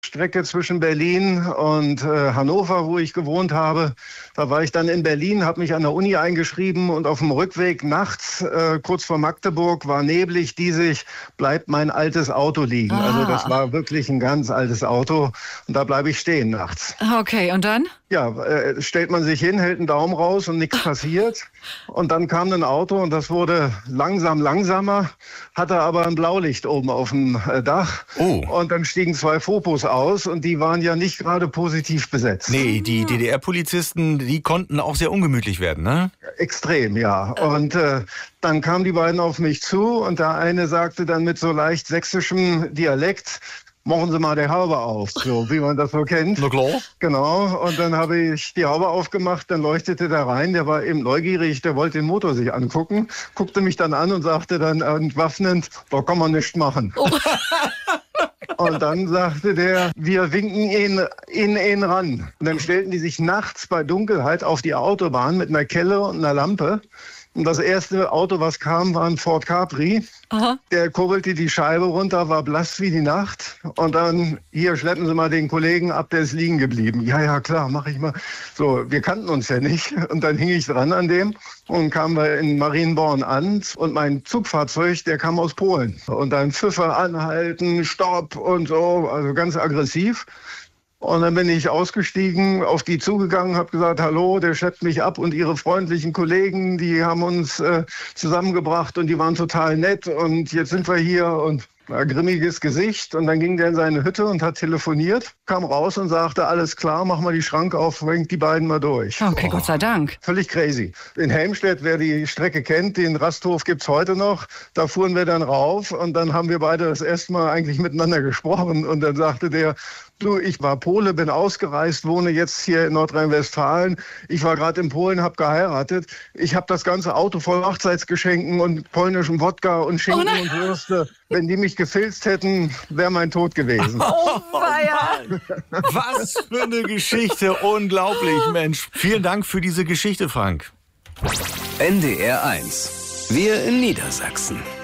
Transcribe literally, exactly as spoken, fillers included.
Strecke zwischen Berlin und äh, Hannover, wo ich gewohnt habe. Da war ich dann in Berlin, habe mich an der Uni eingeschrieben und auf dem Rückweg nachts, äh, kurz vor Magdeburg, war neblig, diesig, bleibt mein altes Auto liegen. Ah. Also das war wirklich ein ganz altes Auto und da bleibe ich stehen nachts. Okay, und dann? Ja, äh, stellt man sich hin, hält einen Daumen raus und nichts passiert. Und dann kam ein Auto und das wurde langsam langsamer, hatte aber ein Blaulicht oben auf dem äh, Dach. Oh. Und dann stiegen zwei Fopos aus und die waren ja nicht gerade positiv besetzt. Nee, die D D R-Polizisten, die konnten auch sehr ungemütlich werden, ne? Extrem, ja. Und äh, dann kamen die beiden auf mich zu und der eine sagte dann mit so leicht sächsischem Dialekt: Machen Sie mal die Haube auf, so wie man das so kennt. Na klar. Genau, und dann habe ich die Haube aufgemacht, dann leuchtete der rein, der war eben neugierig, der wollte den Motor sich angucken, guckte mich dann an und sagte dann entwaffnend: Da kann man nichts machen. Oh. Und dann sagte der: Wir winken ihn in ihn ran. Und dann stellten die sich nachts bei Dunkelheit auf die Autobahn mit einer Kelle und einer Lampe. Und das erste Auto, was kam, war ein Ford Capri. Aha. Der kurbelte die Scheibe runter, war blass wie die Nacht. Und dann: Hier, schleppen Sie mal den Kollegen ab, der ist liegen geblieben. Ja, ja, klar, mach ich mal. So, wir kannten uns ja nicht. Und dann hing ich dran an dem und kamen wir in Marienborn an. Und mein Zugfahrzeug, der kam aus Polen. Und dann Pfiffer, anhalten, Stopp und so, also ganz aggressiv. Und dann bin ich ausgestiegen, auf die zugegangen, habe gesagt: Hallo, der schleppt mich ab und Ihre freundlichen Kollegen, die haben uns äh, zusammengebracht und die waren total nett und jetzt sind wir hier und ein grimmiges Gesicht. Und dann ging der in seine Hütte und hat telefoniert, kam raus und sagte: Alles klar, mach mal die Schranke auf, winkt die beiden mal durch. Okay, oh. Gott sei Dank. Völlig crazy. In Helmstedt, wer die Strecke kennt, den Rasthof gibt's heute noch, da fuhren wir dann rauf und dann haben wir beide das erste Mal eigentlich miteinander gesprochen und dann sagte der: Du, ich war Pole, bin ausgereist, wohne jetzt hier in Nordrhein-Westfalen. Ich war gerade in Polen, habe geheiratet. Ich habe das ganze Auto voll Hochzeitsgeschenken und polnischem Wodka und Schinken Oh und Würste. Wenn die mich gefilzt hätten, wäre mein Tod gewesen. Oh, weia. Was für eine Geschichte. Unglaublich, Mensch. Vielen Dank für diese Geschichte, Frank. N D R eins. Wir in Niedersachsen.